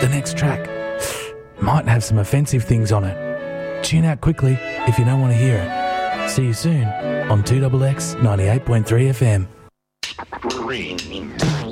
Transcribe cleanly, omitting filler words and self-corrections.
the next track might have some offensive things on it. Tune out quickly if you don't want to hear it. See you soon on 2XX 98.3 FM.